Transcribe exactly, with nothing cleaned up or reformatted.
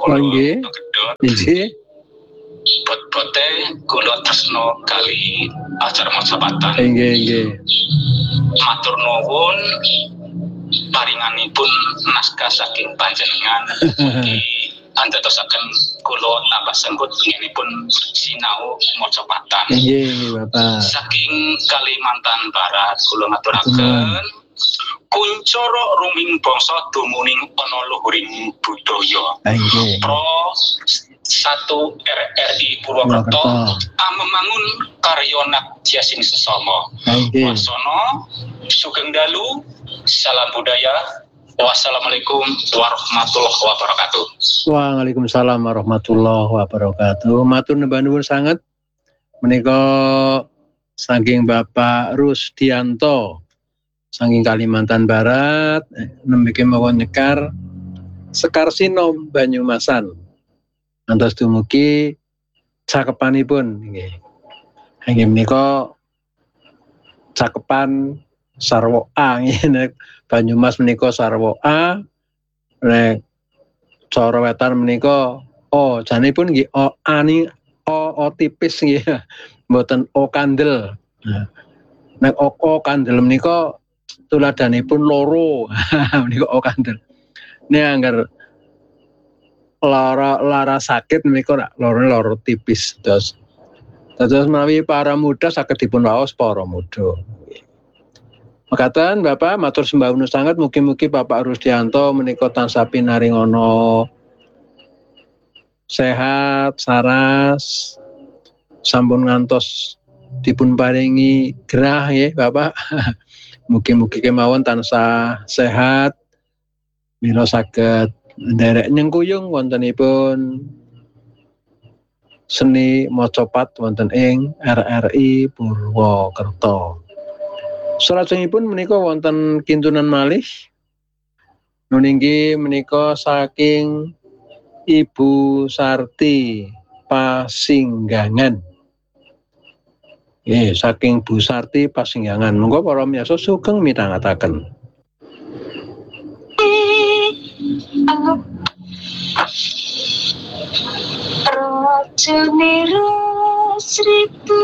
kula nggih. Gedhot. Nggih. Bot-bote kula tresno kali acara macapatan. Nggih, nggih. Matur nuwun paringanipun naskah saking panjenengan mugi andadosaken kula tambah sengkut pengenipun sinau macapatan. Nggih, nggih Bapak. Saking Kalimantan Barat kula ngaturaken kuncara ruming bangsa dumuning ana luhuring budaya. Nggih. Pro satu R R I Purwokerto membangun karya Nagjasing Sesama. Wasana sugeng dalu, salam budaya. Wassalamualaikum warahmatullahi wabarakatuh. Waalaikumsalam warahmatullahi wabarakatuh. Matur nembah nuwun sanget menika saking Bapak Rusdianto saking Kalimantan Barat nembike mawon nyekar Sekar Sinom Banyumasan. Antos dumugi cakepanipun nggih. Inggih menika cakepan sarwa A nggih. Banyumas menika sarwa A. Nek cara wetan menika O, janipun nggih O ani O, O tipis nggih. Mboten O kandel. Nah, nek O, O kandel menika tuladanipun loro. Menika O kandel. Nek anggar lara lara sakit menika loro loro tipis terus. Terus menawi para muda saged dipun waos para muda. Mekaten Bapak matur sembah nuwun sanget mugi-mugi Bapak Rusdianto menika tansah pinaringana sehat, saras, sampun ngantos dipun paringi gerah nggih Bapak. Mugi-mugi kemawon tansah sehat, mila saged nderek nyengkuyung wontenipun seni macapat wonten ing R R I Purwokerto. Salajengipun menika wonten kintunan malih nuninggi menika saking Ibu Sarti Pasinggangan. Eh, saking Bu Sarti Pasinggangan. Monggo para miyarsa sugeng midhangetaken. Rajane Seribu